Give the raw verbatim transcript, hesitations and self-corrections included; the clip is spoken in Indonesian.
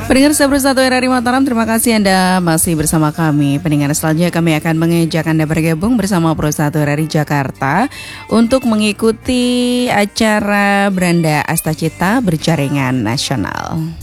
Pendengar Sabru satu R R I Mataram, terima kasih Anda masih bersama kami. Pendengar selanjutnya kami akan mengajak Anda bergabung bersama Pro satu R R I Jakarta untuk mengikuti acara Beranda Astacita Berjaringan Nasional.